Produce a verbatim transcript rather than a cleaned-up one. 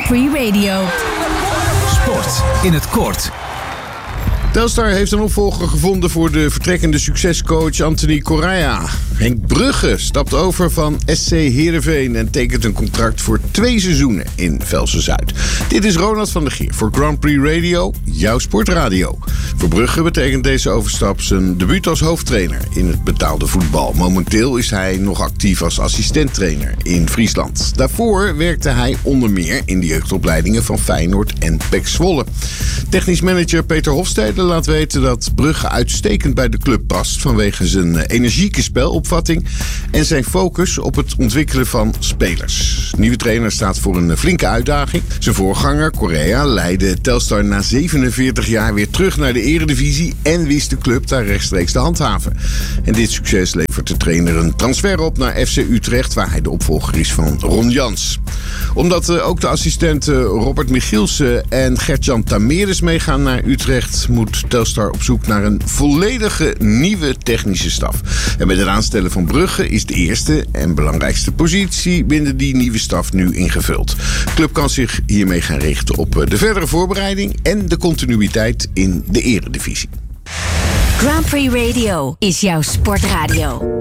Prix Radio. Sport in het kort. Telstar heeft een opvolger gevonden voor de vertrekkende succescoach Anthony Correa. Henk Brugge stapt over van S C Heerenveen en tekent een contract voor twee seizoenen in Velsen-Zuid. Dit is Ronald van der Geer voor Grand Prix Radio, jouw sportradio. Voor Brugge betekent deze overstap zijn debuut als hoofdtrainer in het betaalde voetbal. Momenteel is hij nog actief als assistenttrainer in Friesland. Daarvoor werkte hij onder meer in de jeugdopleidingen van Feyenoord en P E C Zwolle. Technisch manager Peter Hofstede laat weten dat Brugge uitstekend bij de club past vanwege zijn energieke spelopvatting en zijn focus op het ontwikkelen van spelers. De nieuwe trainer staat voor een flinke uitdaging. Zijn voorganger, Correa, leidde Telstar na zevenenveertig jaar weer terug naar de Eredivisie en wist de club daar rechtstreeks te handhaven. En dit succes levert de trainer een transfer op naar F C Utrecht, waar hij de opvolger is van Ron Jans. Omdat uh, ook de assistenten Robert Michielsen en Gert-Jan Tameres meegaan naar Utrecht, moet Telstar op zoek naar een volledige nieuwe technische staf. En met het aanstellen van Brugge is de eerste en belangrijkste positie binnen die nieuwe staf nu ingevuld. De club kan zich hiermee gaan richten op de verdere voorbereiding en de continuïteit in de Eredivisie. Grand Prix Radio is jouw sportradio.